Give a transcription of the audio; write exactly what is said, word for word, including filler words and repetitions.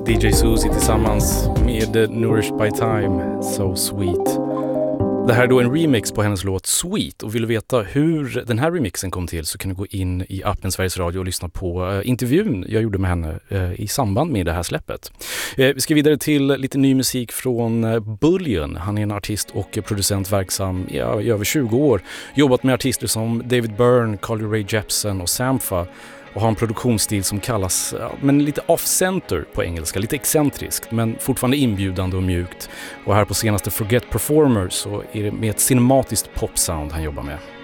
D J Susie tillsammans med Nourished by Time, So Sweet. Det här är då en remix på hennes låt Sweet, och vill du veta hur den här remixen kom till så kan du gå in i appen Sveriges Radio och lyssna på uh, intervjun jag gjorde med henne uh, i samband med det här släppet. Uh, vi ska vidare till lite ny musik från uh, Bullion. Han är en artist och producent verksam ja, i över tjugo år. Jobbat med artister som David Byrne, Carly Rae Jepsen och Sampha. Och har en produktionsstil som kallas ja, men lite off-center på engelska, lite excentriskt men fortfarande inbjudande och mjukt. Och här på senaste Forget Performer så är det med ett cinematiskt popsound han jobbar med.